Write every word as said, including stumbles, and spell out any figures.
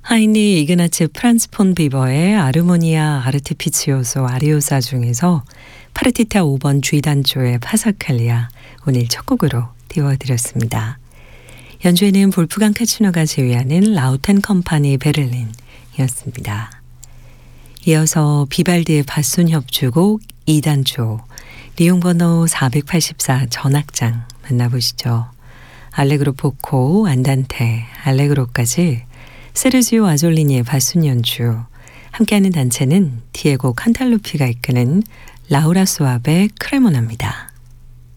하이니 이그나츠 프란츠 폰 비버의 아르모니아 아르티피치오소 아리오사 중에서 파르티타 오 번 G 단조의 파사칼리아 오늘 첫 곡으로 띄워드렸습니다. 연주에는 볼프강 카치노가 지휘하는 라우텐 컴파니 베를린이었습니다. 이어서 비발디의 바순 협주곡 이 단조 리용 번호 사백팔십사 전악장 만나보시죠. 알레그로 포코, 안단테, 알레그로까지 세르지오 아졸리니의 바순 연주, 함께하는 단체는 디에고 칸탈루피가 이끄는 라우라 소압의 크레모나입니다.